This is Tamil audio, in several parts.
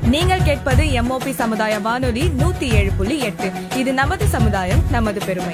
நீங்கள் கேட்பது எம்ஓபி சமுதாய வானொலி 107.8. இது நமது சமுதாயம், நமது பெருமை.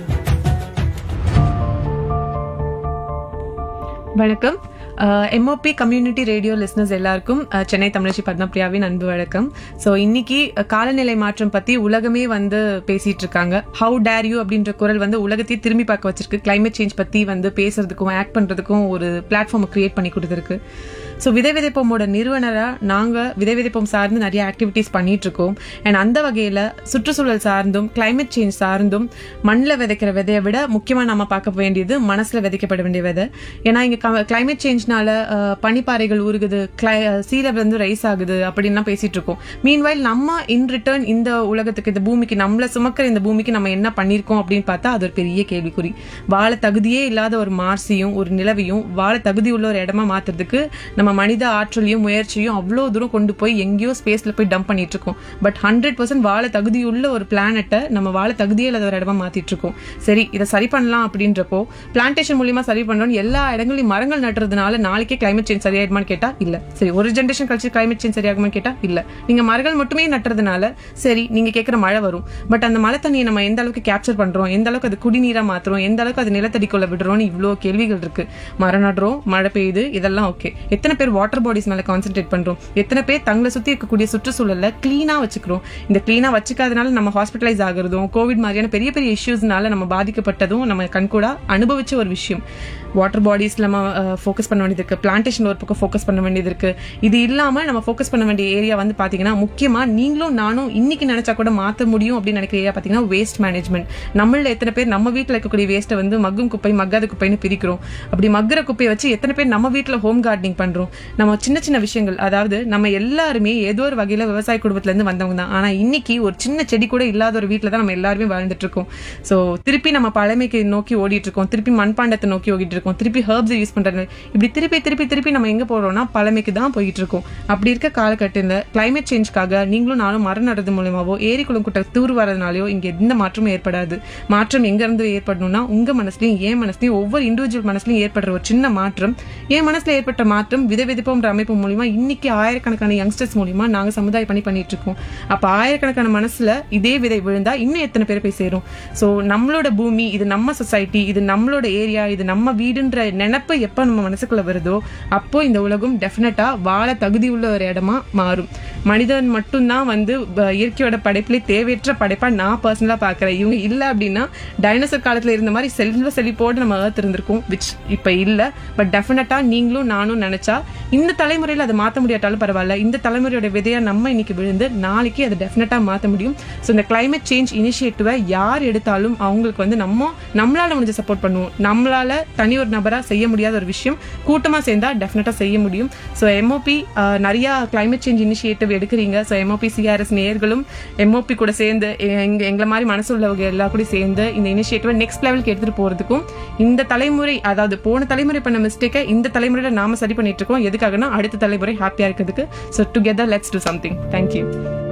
வணக்கம். எம்ஓபி கம்யூனிட்டி ரேடியோ லிஸ்னர்ஸ் எல்லாருக்கும் சென்னை தமிழச்சி பத்மபிரியாவின் அன்பு வணக்கம். ஸோ இன்னைக்கு காலநிலை மாற்றம் பத்தி உலகமே வந்து பேசிட்டு இருக்காங்க. ஹவு டேர் யூ அப்படின்ற குரல் வந்து உலகத்தையே திரும்பி பார்க்க வச்சிருக்கு. கிளைமேட் சேஞ்ச் பத்தி வந்து பேசுறதுக்கும் ஆக்ட் பண்றதுக்கும் ஒரு பிளாட்ஃபார்மை கிரியேட் பண்ணி கொடுத்துருக்கு. ஸோ விதை விதைப்போமோட நிறுவனராக நாங்கள் விதை விதைப்போம் சார்ந்து நிறைய ஆக்டிவிட்டீஸ் பண்ணிட்டு இருக்கோம். அண்ட் அந்த வகையில் சுற்றுச்சூழல் சார்ந்தும் கிளைமேட் சேஞ்ச் சார்ந்தும் மண்ணில் விதைக்கிற விதையை விட முக்கியமாக நம்ம பார்க்க வேண்டியது மனசில் விதைக்கப்பட வேண்டிய விதை. ஏன்னா இங்கே கிளைமேட் சேஞ்ச்னால பனிப்பாறைகள் உருகுது, சீ லெவல் வந்து ரைஸ் ஆகுது அப்படின்லாம் பேசிட்டு இருக்கோம். மீன்வைல் நம்ம இன் ரிட்டர்ன் இந்த உலகத்துக்கு, இந்த பூமிக்கு, நம்மளை சுமக்கிற இந்த பூமிக்கு நம்ம என்ன பண்ணியிருக்கோம் அப்படின்னு பார்த்தா அது ஒரு பெரிய கேள்விக்குறி. வாழ தகுதியே இல்லாத ஒரு மார்ஸையும் ஒரு நிலவையும் வாழ தகுதி உள்ள ஒரு இடமா மாத்துறதுக்கு நம்ம மனித ஆற்றலையும் முயற்சியும் அவ்வளோ தூரம் கொண்டு போய் எங்கேயோ ஸ்பேஸ்ல போய் டம்ப் பண்ணிட்டு இருக்கோம். பட் 100% வாழ தகுதியுள்ள ஒரு பிளானட்டை நம்ம வாழ தகுதியே இல்லாத ஒரு இடமா மாத்திட்டு இருக்கோம். சரி, இதை சரி பண்ணலாம் அப்படின்றப்போ பிளான்டேஷன் மூலியமா சரி பண்றோம். எல்லா இடங்களையும் மரங்கள் நட்டுறதுனால நாளைக்கே கிளைமேட் சேஞ்ச் சரியாயிடுமான்னு கேட்டா இல்ல. சரி, ஒரு ஜென்ரேஷன் கழிச்சு கிளைமேட் சேஞ்ச் சரியாகுமான்னு கேட்டா இல்ல. நீங்க மரங்கள் மட்டுமே நட்டுறதுனால சரி நீங்க கேட்கிற மழை வரும். பட் அந்த மழை தண்ணியை நம்ம எந்த அளவுக்கு கேப்சர் பண்றோம், எந்த அளவுக்கு அது குடிநீரா மாத்துறோம், எந்த அளவுக்கு அது நிலத்தடிக்குள்ள விடுறோம்னு இவ்வளோ கேள்விகள் இருக்கு. மரம் நடுறோம், மழை பெய்யுது, இதெல்லாம் ஓகே. எத்தனை பேர் வாட்டர் பாடிஸ் மேல கான்சென்ட்ரேட் பண்றோம்? எத்தனை பேர் தங்களை சுத்தி இருக்கக்கூடிய சுற்றுச்சூழல்ல கிளீனா வச்சுக்கிறோம்? இந்த கிளீனா வச்சுக்காதனால நம்ம ஹாஸ்பிட்டலைஸ் ஆகுறதும், கோவிட் மாதிரியான பெரிய பெரிய இஷ்யூஸ்னால நம்ம பாதிக்கப்பட்டதும் நம்ம கண்கூடா அனுபவிச்ச ஒரு விஷயம். வாட்டர் பாடிஸ்ல நம்ம ஃபோக்கஸ் பண்ண வேண்டியது இருக்கு, பிளான்டேஷன் ஒரு பக்கம் ஃபோக்கஸ் பண்ண வேண்டியது இருக்கு. இது இல்லாம நம்ம ஃபோக்கஸ் பண்ண வேண்டிய ஏரியா வந்து பாத்தீங்கன்னா முக்கியமா நீங்களும் நானும் இன்னைக்கு நினைச்சா கூட மாத்த முடியும் அப்படின்னு நினைக்கிற ஏரியா பாத்தீங்கன்னா வேஸ்ட் மேனேஜ்மெண்ட். நம்மள எத்தனை பேர் நம்ம வீட்டுல இருக்கக்கூடிய வேஸ்ட்டை வந்து மக்கும் குப்பை மக்காத குப்பைன்னு பிரிக்கிறோம்? அப்படி மக்குற குப்பையை வச்சு எத்தனை பேர் நம்ம வீட்டுல ஹோம் கார்டனிங் பண்றோம்? நம்ம சின்ன சின்ன விஷயங்கள், அதாவது நம்ம எல்லாருமே ஏதோ ஒரு வகையில விவசாய குடும்பத்துல இருந்து வந்தவங்க தான். ஆனா இன்னைக்கு ஒரு சின்ன செடி கூட இல்லாத ஒரு வீட்டுல தான் நம்ம எல்லாருமே வாழ்ந்துட்டு இருக்கோம். சோ திருப்பி நம்ம பழமைக்கு நோக்கி ஓடிட்டு இருக்கோம், திருப்பி மண்பாண்டத்தை நோக்கி ஓடிட்டு இருக்கோம், திருப்பி ஹெர்ப்ஸ் யூஸ் பண்றது. இப்படி திருப்பி திருப்பி திருப்பி நம்ம எங்க போறோம்னா பழமைக்கு தான் போயிட்டு இருக்கோம். அப்படி இருக்க காலகட்டத்தில் கிளைமேட் சேஞ்ச்காக நீங்களும் நானும் மரம் நடுறது மூலமாவோ ஏரி குளம் குட்டை தூர் வரதுனாலயோ இங்க எந்த மாற்றமும் ஏற்படாது. மாற்றம் எங்க இருந்து ஏற்படணும்னா உங்க மனசுலயும் என் மனசுலயும் ஒவ்வொரு இண்டிவிஜுவல் மனசுலயும் ஏற்படுற ஒரு சின்ன மாற்றம். என் மனசுல ஏற்பட்ட மாற்றம் விதை விதைப்போன்ற அமைப்பு மூலியமா இன்னைக்கு ஆயிரக்கணக்கான யங்ஸ்டர்ஸ் மூலியமா நாங்க சமுதாய பணி பண்ணிட்டு இருக்கோம். அப்ப ஆயிரக்கணக்கான மனசுல இதே விதை விழுந்தா இன்னும் எத்தனை பேர் போய் சேரும்? சோ நம்மளோட பூமி, இது நம்ம சொசைட்டி, இது நம்மளோட ஏரியா, இது நம்ம வீடுன்ற நினைப்பு எப்ப நம்ம மனசுக்குள்ள வருதோ அப்போ இந்த உலகம் டெஃபினட்டா வாழ தகுதி உள்ள ஒரு இடமா மாறும். மனிதன் மட்டும்தான் வந்து இயற்கையோட படைப்புல தேவையற்ற படைப்பா நான் பர்சனலா பாக்குறேன். இவங்க இல்ல அப்படின்னா டைனோசர் காலத்துல இருந்த மாதிரி செல்வ செழிப்போடு நம்ம ஏர்த் இருந்திருக்கும், விச் இப்ப இல்ல. பட் டெஃபினட்டா நீங்களும் நானும் நினைச்சா இந்த தலைமுறையில அதை மாற்ற முடியாட்டாலும் பரவாயில்ல, இந்த தலைமுறையோட விதையா நம்ம இன்னைக்கு விழுந்து நாளைக்கு அதை டெஃபினட்டா மாற்ற முடியும். ஸோ இந்த கிளைமேட் சேஞ்ச் இனிஷியேட்டிவை யார் எடுத்தாலும் அவங்களுக்கு வந்து நம்மளால முடிஞ்ச சப்போர்ட் பண்ணுவோம். நம்மளால தனி ஒரு நபரா செய்ய முடியாத ஒரு விஷயம் கூட்டமா சேர்ந்தா டெஃபினட்டா செய்ய முடியும். ஸோ எம்ஓபி நிறைய கிளைமேட் சேஞ்ச் இனிஷியேட்டிவ் எடுக்கிறீங்க. ஸோ எம்ஓபி சிஆர்எஸ் நேயர்களும் எம்ஓபி கூட சேர்ந்து எங்களை மாதிரி மனசு உள்ளவங்க எல்லா கூட சேர்ந்து இந்த இனிஷியேட்டிவை நெக்ஸ்ட் லெவலுக்கு எடுத்துட்டு போறதுக்கும், இந்த தலைமுறை, அதாவது போன தலைமுறை பண்ண மிஸ்டேக்கை இந்த தலைமுறையில நாம சரி பண்ணிட்டு இருக்கோம். எதுக்காகனா அடுத்த தலைமுறை ஹாப்பியா இருக்கிறதுக்கு. So together let's to something. Thank you.